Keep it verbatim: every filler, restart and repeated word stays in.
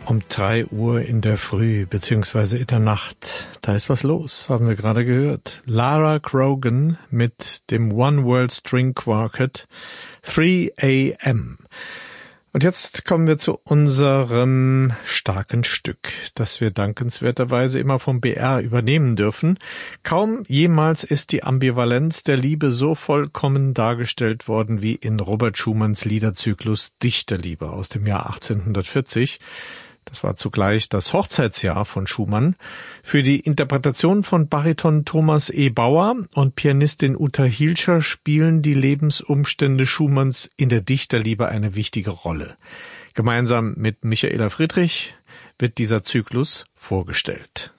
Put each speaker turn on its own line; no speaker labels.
Um drei Uhr in der Früh, beziehungsweise in der Nacht. Da ist was los, haben wir gerade gehört. Lara Grogan mit dem One World String Quartet, three a m Und jetzt kommen wir zu unserem starken Stück, das wir dankenswerterweise immer vom B R übernehmen dürfen. Kaum jemals ist die Ambivalenz der Liebe so vollkommen dargestellt worden wie in Robert Schumanns Liederzyklus Dichterliebe aus dem Jahr achtzehnhundertvierzig. Das war zugleich das Hochzeitsjahr von Schumann. Für die Interpretation von Bariton Thomas E. Bauer und Pianistin Uta Hilscher spielen die Lebensumstände Schumanns in der Dichterliebe eine wichtige Rolle. Gemeinsam mit Michaela Friedrich wird dieser Zyklus vorgestellt.